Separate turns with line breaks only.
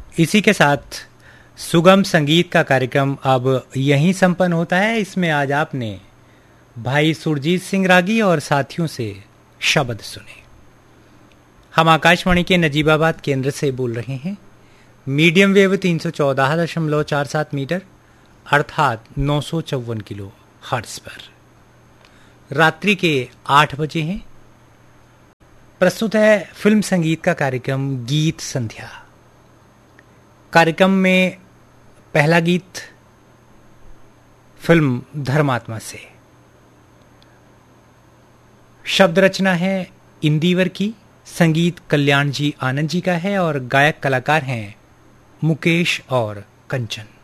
इसी के साथ सुगम संगीत का कार्यक्रम अब यहीं संपन्न होता है। इसमें आज आपने भाई सुरजीत सिंह रागी और साथियों से शब्द सुने। हम आकाशवाणी के नजीबाबाद केंद्र से बोल रहे हैं। मीडियम वेव 314.47 मीटर अर्थात 954 किलो हर्ट्ज पर। रात्रि के 8 बजे हैं। प्रस्तुत है फिल्म संगीत का कार्यक्रम गीत संध्या। कार्यक्रम में पहला गीत फिल्म धर्मात्मा से। शब्द रचना है इंदिवर की, संगीत कल्याण जी आनंद जी का है और गायक कलाकार हैं मुकेश और कंचन।